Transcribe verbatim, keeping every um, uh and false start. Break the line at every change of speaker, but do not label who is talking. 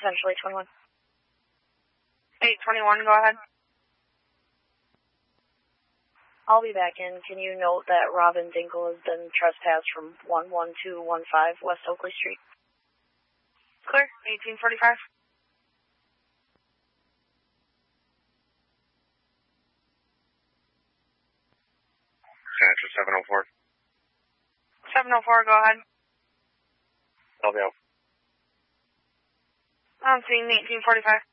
potentially twenty-one.
eight twenty-one, go ahead.
I'll be back in. Can you note that Robin Dinkle has been trespassed from one one two one five West Oakley Street?
Clear, eighteen forty-five.
Senator seven oh four.
seven oh four, go ahead.
L B O.
I'm seeing eighteen forty-five.